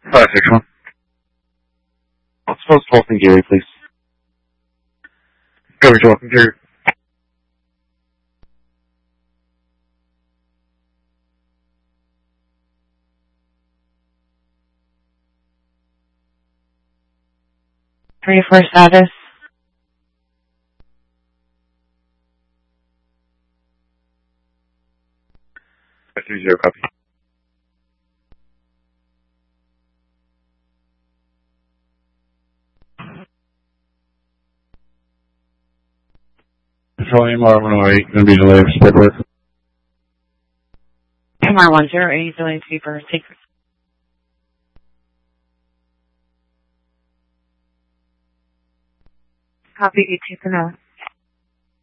561. Let's post Fulton Gary, please. Coverage, welcome, Gary. Three for status. I 30 copy. Control MR-108, going to be delayed for split work. MR-108, delayed for secret. Copy, 82 Canal.